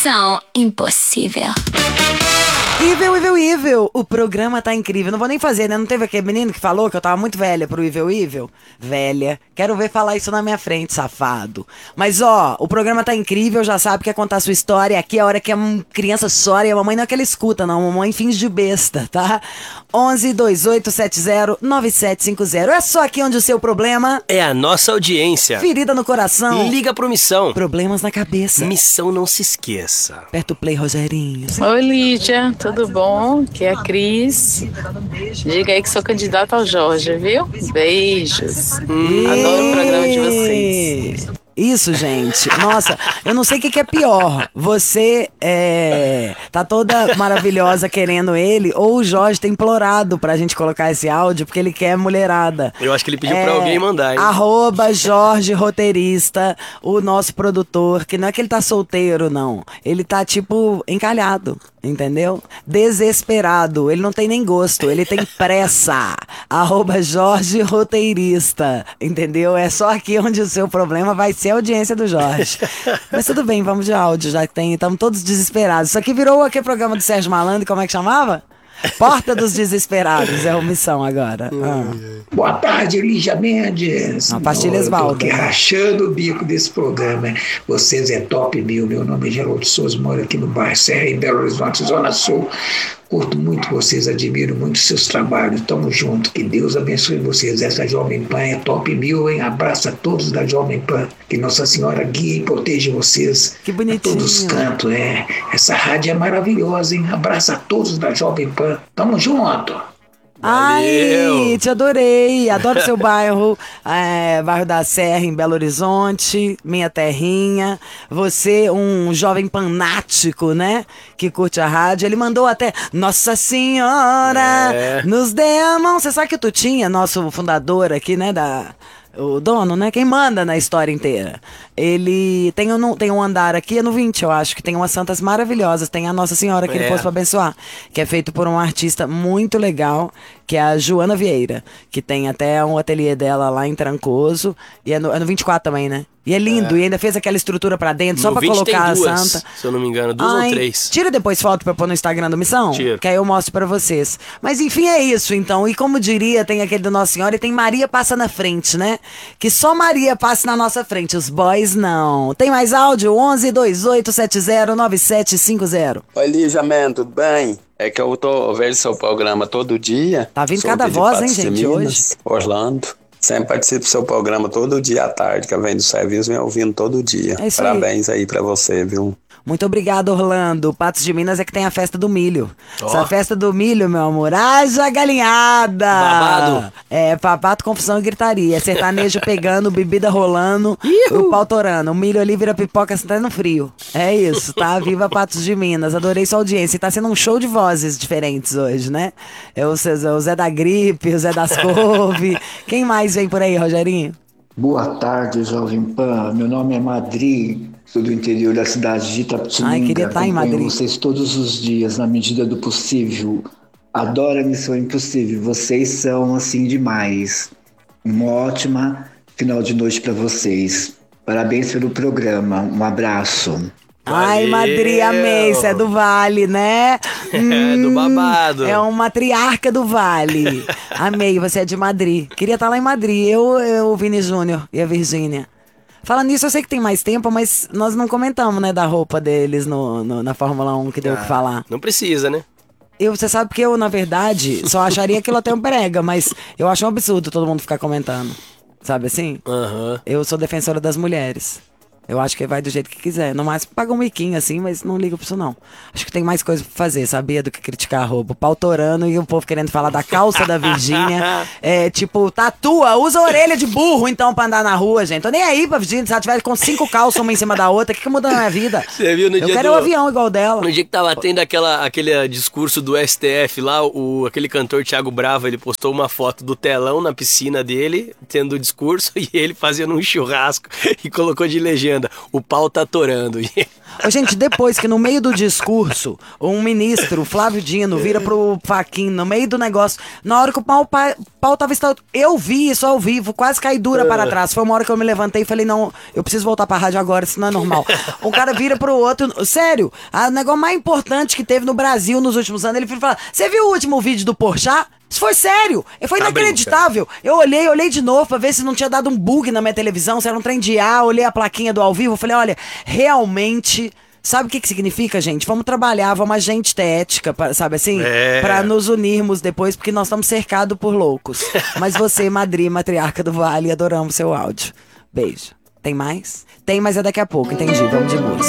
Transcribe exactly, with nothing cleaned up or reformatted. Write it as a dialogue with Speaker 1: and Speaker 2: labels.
Speaker 1: Missão Impossível.
Speaker 2: Evil, Evil, Evil, o programa tá incrível. Não vou nem fazer, né? Não teve aquele menino que falou que eu tava muito velha pro Evil, Evil? Velha. Quero ver falar isso na minha frente, safado. Mas, ó, o programa tá incrível, já sabe que quer contar a sua história. Aqui é a hora que a criança chora e a mamãe não é que ela escuta, não. A mamãe finge de besta, tá? onze, dois oito sete zero, nove sete cinco zero. É só aqui onde o seu problema...
Speaker 3: é a nossa audiência.
Speaker 2: Ferida no coração.
Speaker 3: Liga pro Missão.
Speaker 2: Problemas na cabeça.
Speaker 3: Missão, não se esqueça.
Speaker 2: Aperta o play, Rogerinho.
Speaker 4: Oi, Lídia, tudo bom? Aqui é a Cris. Diga aí que sou candidata ao Jorge, viu? Beijos. Hum. Adoro o programa de vocês.
Speaker 2: Isso, gente. Nossa, eu não sei o que, que é pior. Você é, tá toda maravilhosa querendo ele, ou o Jorge tem implorado pra gente colocar esse áudio porque ele quer mulherada.
Speaker 3: Eu acho que ele pediu
Speaker 2: é,
Speaker 3: pra alguém mandar, hein?
Speaker 2: Arroba Jorge Roteirista, o nosso produtor, que não é que ele tá solteiro, não. Ele tá, tipo, encalhado. Entendeu? Desesperado. Ele não tem nem gosto, ele tem pressa. Arroba Jorge Roteirista. Entendeu? É só aqui onde o seu problema vai ser a audiência do Jorge. Mas tudo bem, vamos de áudio, já que tem. Estamos todos desesperados. Isso aqui virou aquele programa do Sérgio Malandro, como é que chamava? Porta dos Desesperados, é a omissão agora. Ah.
Speaker 5: Boa tarde, Lígia Mendes.
Speaker 2: Uma pastilha Esvaldo.
Speaker 5: Tô aqui rachando o bico desse programa. Vocês é top mil. Meu nome é Geraldo Souza, moro aqui no bairro Serra, em Belo Horizonte, Zona Sul. Curto muito vocês, admiro muito seus trabalhos. Tamo junto, que Deus abençoe vocês. Essa Jovem Pan é top mil, hein? Abraço a todos da Jovem Pan. Que Nossa Senhora guie e proteja vocês.
Speaker 2: Que bonitinho.
Speaker 5: A todos os cantos, é. Essa rádio é maravilhosa, hein? Abraço a todos da Jovem Pan. Tamo junto.
Speaker 2: Ai, te adorei, adoro seu bairro, é, bairro da Serra, em Belo Horizonte, minha terrinha. Você, um jovem fanático, né, que curte a rádio. Ele mandou até, Nossa Senhora, é. nos dê a mão. Você sabe que o Tutinha, nosso fundador aqui, né, da... o dono, né? Quem manda na história inteira. Ele tem um, tem um andar aqui, é no vinte, eu acho, que tem umas santas maravilhosas. Tem a Nossa Senhora que é. ele pôs pra abençoar, que é feito por um artista muito legal, que é a Joana Vieira, que tem até um ateliê dela lá em Trancoso. E é no, é no vinte e quatro também, né? E é lindo, é. e ainda fez aquela estrutura pra dentro, no só pra colocar
Speaker 3: tem duas,
Speaker 2: a santa.
Speaker 3: Se eu não me engano, duas
Speaker 2: Ai,
Speaker 3: ou três.
Speaker 2: Tira depois foto pra pôr no Instagram do Missão,
Speaker 3: Tiro.
Speaker 2: que aí eu mostro pra vocês. Mas enfim, é isso então. E como diria, tem aquele do Nossa Senhora e tem Maria passa na frente, né? Que só Maria passa na nossa frente, os boys não. Tem mais áudio? onze, dois oito sete zero, nove sete cinco zero.
Speaker 6: Oi, Lígia Man, tudo bem? É que eu tô vendo seu programa todo dia.
Speaker 2: Tá vindo cada voz, hein, gente,
Speaker 6: Minas,
Speaker 2: hoje.
Speaker 6: Orlando. Sempre participo do seu programa todo dia à tarde, que eu venho do serviço, venho ouvindo todo dia.
Speaker 2: É isso
Speaker 6: Parabéns aí. aí pra você, viu?
Speaker 2: Muito obrigado, Orlando. Patos de Minas é que tem a festa do milho.
Speaker 3: Oh.
Speaker 2: Essa festa do milho, meu amor, haja galinhada.
Speaker 3: Babado.
Speaker 2: É, papato, confusão e gritaria. Sertanejo pegando, bebida rolando, o pau torando. O milho ali vira pipoca até no frio. É isso, tá? Viva Patos de Minas. Adorei sua audiência. E tá sendo um show de vozes diferentes hoje, né? É o, o Zé da Gripe, o Zé das Couve. Quem mais vem por aí, Rogerinho?
Speaker 7: Boa tarde, Jovem Pan. Meu nome é Madri, sou do interior da cidade de Itapetininga.
Speaker 2: Ai, queria estar em Madrid.
Speaker 7: Vocês todos os dias, na medida do possível. Adoro a Missão Impossível. Vocês são, assim, demais. Uma ótima final de noite para vocês. Parabéns pelo programa. Um abraço.
Speaker 2: Ai, Madri, amei, isso é do Vale, né?
Speaker 3: É,
Speaker 2: hum,
Speaker 3: do babado.
Speaker 2: É uma matriarca do Vale. Amei, você é de Madri. Queria estar lá em Madri, eu, eu o Vini Júnior e a Virgínia. Falando nisso, eu sei que tem mais tempo, mas nós não comentamos, né, da roupa deles no, no, na Fórmula um, que deu o
Speaker 3: ah,
Speaker 2: que falar.
Speaker 3: Não precisa, né?
Speaker 2: Eu, você sabe que eu, na verdade, só acharia aquilo até um brega, mas eu acho um absurdo todo mundo ficar comentando. Sabe assim?
Speaker 3: Uhum.
Speaker 2: Eu sou defensora das mulheres. Eu acho que vai do jeito que quiser. No máximo, paga um miquinho assim, mas não ligo pra isso não. Acho que tem mais coisa pra fazer, sabia? Do que criticar a roupa. O pau torando e o povo querendo falar da calça da Virgínia. É tipo, tatua, usa a orelha de burro então pra andar na rua, gente. Tô nem aí pra Virgínia. Se ela tiver com cinco calças uma em cima da outra, o que que muda na minha vida?
Speaker 3: Você viu no
Speaker 2: Eu
Speaker 3: dia
Speaker 2: quero
Speaker 3: do...
Speaker 2: um avião igual dela.
Speaker 3: No dia que tava tendo aquela, aquele discurso do S T F lá, o, aquele cantor Thiago Brava, ele postou uma foto do telão na piscina dele, tendo o discurso, e ele fazendo um churrasco e colocou de legenda: manda, o pau tá torando.
Speaker 2: Ô, gente, depois que no meio do discurso, um ministro, Flávio Dino, vira pro Faquin no meio do negócio, na hora que o pau, pau, pau tava instalado, eu vi isso ao vivo, quase caí dura para trás. Foi uma hora que eu me levantei e falei, não, eu preciso voltar pra rádio agora, isso não é normal. O cara vira pro outro, sério, o negócio mais importante que teve no Brasil nos últimos anos, ele fala, você viu o último vídeo do Porchat? Isso foi sério, foi tá inacreditável. Brincando. Eu olhei, olhei de novo pra ver se não tinha dado um bug na minha televisão, se era um trem de ar, olhei a plaquinha do ao vivo, falei, olha, realmente, sabe o que que significa, gente? Vamos trabalhar, vamos agente ter ética, sabe assim? É. Pra nos unirmos depois, porque nós estamos cercados por loucos. Mas você, Madri, matriarca do Vale, adoramos seu áudio. Beijo. Tem mais? Tem, mas é daqui a pouco, entendi, vamos de música.